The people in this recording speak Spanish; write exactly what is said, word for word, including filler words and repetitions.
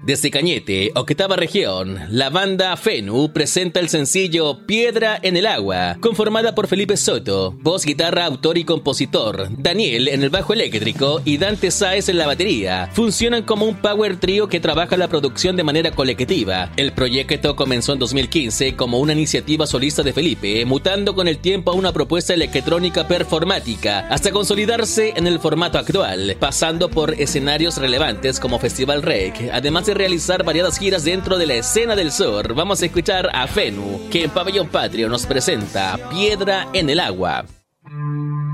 Desde Cañete, octava región, la banda Fenu presenta el sencillo Piedra en el Agua, conformada por Felipe Soto, voz, guitarra, autor y compositor, Daniel en el bajo eléctrico y Dante Sáez en la batería. Funcionan como un power trio que trabaja la producción de manera colectiva. El proyecto comenzó en dos mil quince como una iniciativa solista de Felipe, mutando con el tiempo a una propuesta electrónica performática, hasta consolidarse en el formato actual, pasando por escenarios relevantes como Festival Rec, además de realizar variadas giras dentro de la escena del sur. Vamos a escuchar a Fenu, que en Pabellón Patrio nos presenta Piedra en el Agua.